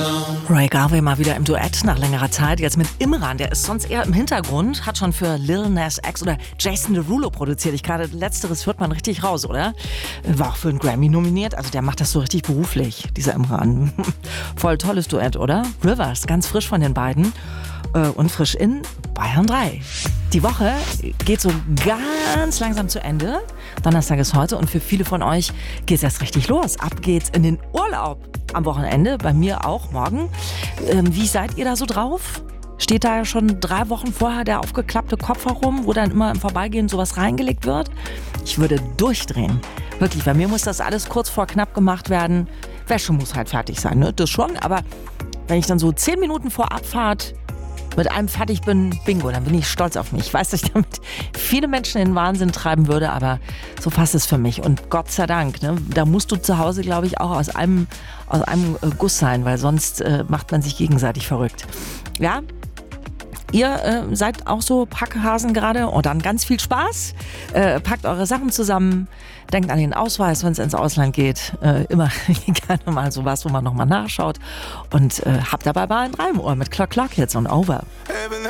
Ray Garvey mal wieder im Duett nach längerer Zeit. Jetzt mit Imran, der ist sonst eher im Hintergrund, hat schon für Lil Nas X oder Jason Derulo produziert. Gerade letzteres hört man richtig raus, oder? War auch für einen Grammy nominiert. Also der macht das so richtig beruflich, dieser Imran. Voll tolles Duett, oder? Rivers, ganz frisch von den beiden. Und frisch in Bayern 3. Die Woche geht so ganz langsam zu Ende. Donnerstag ist heute und für viele von euch geht es erst richtig los. Ab geht's in den Urlaub am Wochenende, bei mir auch morgen. Wie seid ihr da so drauf? Steht da ja schon 3 Wochen vorher der aufgeklappte Koffer rum, wo dann immer im Vorbeigehen sowas reingelegt wird? Ich würde durchdrehen. Wirklich, bei mir muss das alles kurz vor knapp gemacht werden. Wäsche muss halt fertig sein, ne? Das schon, aber wenn ich dann so 10 Minuten vor Abfahrt mit einem fertig bin, bingo, dann bin ich stolz auf mich. Ich weiß, dass ich damit viele Menschen in den Wahnsinn treiben würde, aber so fast es für mich. Und Gott sei Dank, ne, da musst du zu Hause, glaube ich, auch aus einem Guss sein, weil sonst macht man sich gegenseitig verrückt. Ja, ihr seid auch so Packhasen gerade und dann ganz viel Spaß. Packt eure Sachen zusammen, denkt an den Ausweis, wenn es ins Ausland geht. Immer gerne mal sowas, wo man nochmal nachschaut. Und habt dabei Bayern 3 im Ohr mit Clock Clock jetzt und Over.